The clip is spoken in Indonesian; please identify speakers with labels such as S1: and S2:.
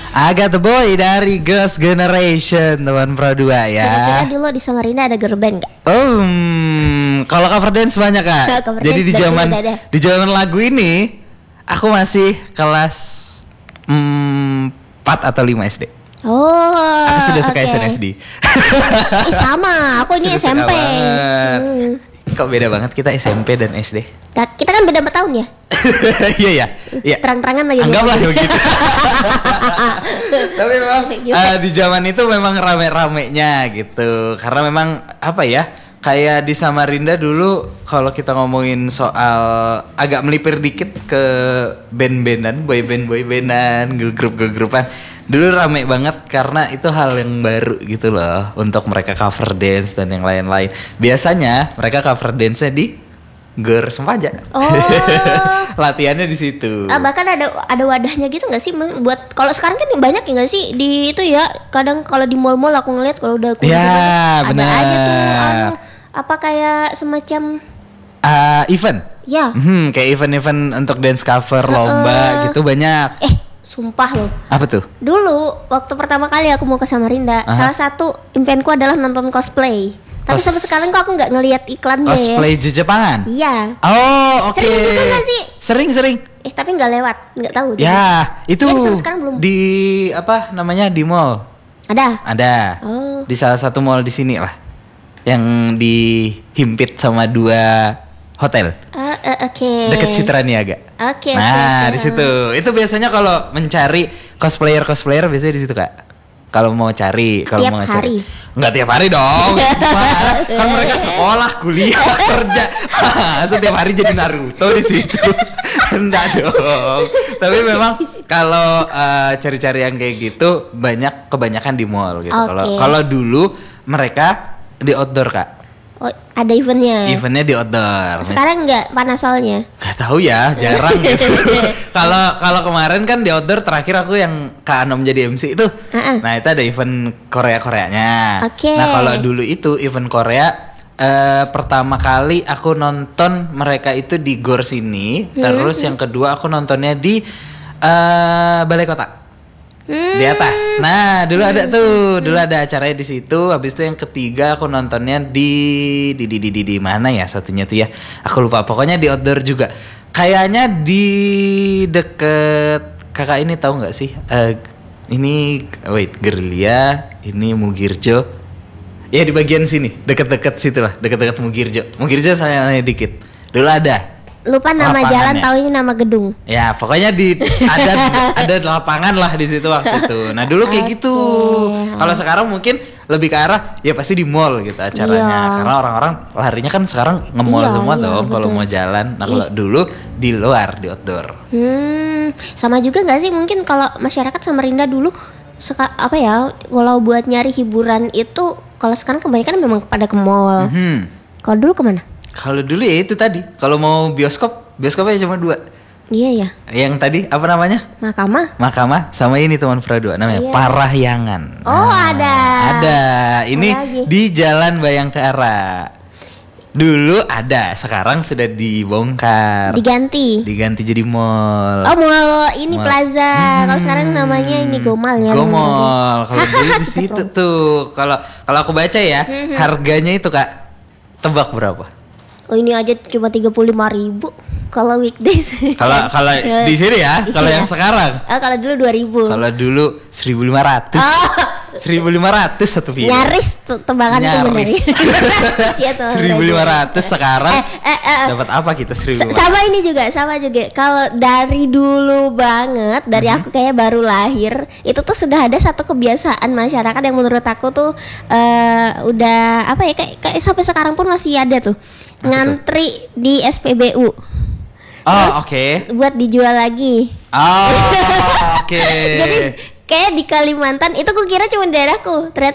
S1: Aga the boy dari Girls Generation teman Pro 2 ya.
S2: Kira-kira dulu di Samarinda ada girl band gak?
S1: Kalau cover dance banyak kak.
S2: Cover
S1: Jadi
S2: dance
S1: di zaman lagu ini aku masih kelas 4 atau 5 SD.
S2: Oh,
S1: Aku sudah suka SNSD.
S2: Sama, aku ini
S1: Sudah suka
S2: SMP.
S1: banget. Kok beda banget kita SMP dan SD?
S2: Kita kan beda 4 tahun ya.
S1: Iya ya. Iya.
S2: Terang-terangan lagi.
S1: Anggaplah begitu. Tapi memang di zaman itu memang rame-ramenya gitu. Karena memang apa ya? Kayak di Samarinda dulu kalau kita ngomongin soal agak melipir dikit ke band-bandan, boy-bandan, girl groupan. Dulu rame banget karena itu hal yang baru gitu loh untuk mereka cover dance dan yang lain-lain. Biasanya mereka cover dance-nya di Gor Sempaja.
S2: Oh.
S1: Latihannya di situ.
S2: Bahkan ada wadahnya gitu nggak sih buat kalau sekarang kan banyak ya nggak sih di itu ya, kadang kalau di mall-mall aku ngeliat kalau udah
S1: ya,
S2: ada aja tuh apa kayak semacam
S1: event.
S2: Ya.
S1: Kayak event-event untuk dance cover lomba gitu banyak.
S2: Sumpah loh.
S1: Apa tuh?
S2: Dulu waktu pertama kali aku mau ke Samarinda, salah satu impianku adalah nonton cosplay. Tapi sampai sekarang kok aku nggak ngelihat iklannya.
S1: Cosplay Jepangan?
S2: Iya.
S1: Oh, oke.
S2: Sering juga nggak sih?
S1: Sering.
S2: Tapi nggak lewat, nggak tahu.
S1: Ya, itu
S2: sampai sekarang belum.
S1: Di apa namanya di mall? Ada.
S2: Oh.
S1: Di salah satu mall di sini lah, yang dihimpit sama 2 hotel.
S2: Oke.
S1: Dekat Citra Niaga.
S2: Oke.
S1: Nah, di situ. Itu biasanya kalau mencari cosplayer biasanya di situ, Kak. Kalau mau cari,
S2: tiap hari.
S1: Enggak tiap hari dong. Kan mereka sekolah, kuliah, kerja. Setiap hari jadi Naruto di situ. Enggak dong. Tapi memang kalau cari-cari yang kayak gitu kebanyakan di mall gitu. Kalau dulu mereka di outdoor, Kak.
S2: Oh, ada eventnya.
S1: Eventnya di outdoor.
S2: Sekarang nggak panas soalnya.
S1: Gak tahu ya, jarang gitu. Kalau kemarin kan di outdoor terakhir aku yang Kak Anom jadi MC itu. Nah itu ada event Koreanya.
S2: Oke.
S1: Nah kalau dulu itu event Korea pertama kali aku nonton mereka itu di Gor sini. Terus yang kedua aku nontonnya di Balai Kota. Di atas. Nah, dulu ada tuh, dulu ada acaranya di situ. Habis itu yang ketiga aku nontonnya di mana ya satunya tuh ya. Aku lupa. Pokoknya di outdoor juga. Kayaknya di deket kakak ini tahu nggak sih? Ini Gerilya, ini Mugirjo. Ya di bagian sini, deket-deket situ lah, deket-deket Mugirjo. Mugirjo saya dikit. Dulu ada.
S2: Lupa nama jalan, taunya nama gedung.
S1: Ya pokoknya ada lapangan lah di situ waktu itu. Nah dulu kayak gitu. Kalau sekarang mungkin lebih ke arah ya pasti di mall gitu acaranya. Karena orang-orang larinya kan sekarang nge-mall semua dong kalau mau jalan. Nah kalau dulu di luar, di outdoor.
S2: Sama juga nggak sih mungkin kalau masyarakat Samarinda dulu apa ya, kalau buat nyari hiburan itu kalau sekarang kebanyakan memang pada ke mall. Kalau dulu kemana?
S1: Kalau dulu ya itu tadi. Kalau mau bioskopnya cuma 2.
S2: Iya ya.
S1: Yang tadi apa namanya?
S2: Mahkamah
S1: sama ini teman Pro 2 namanya Parahyangan.
S2: Oh ada.
S1: Ini di Jalan Bayangkara. Dulu ada, sekarang sudah dibongkar. Diganti jadi mall.
S2: Oh mall ini plaza. Kalau sekarang namanya ini Gomal ya.
S1: Gomol. Kalau dulu di situ tuh. Kalau aku baca ya, harganya itu Kak, tebak berapa?
S2: Oh ini aja cuma 35.000 kalau weekdays.
S1: Kalau di sini ya, kalau yang sekarang.
S2: Kalau dulu 2.000.
S1: Kalau dulu 1.500. 1.500 satu video.
S2: Nyaris tembakannya benar.
S1: 1.500 sekarang. Dapat apa kita 1.500?
S2: Sama juga. Kalau dari dulu banget, dari aku kayak baru lahir, itu tuh sudah ada satu kebiasaan masyarakat yang menurut aku tuh udah apa ya kayak sampai sekarang pun masih ada tuh. Ngantri di SPBU.
S1: Oke.
S2: Buat dijual lagi.
S1: Oke.
S2: Jadi kayak di Kalimantan itu kukira cuma daerahku, ternyata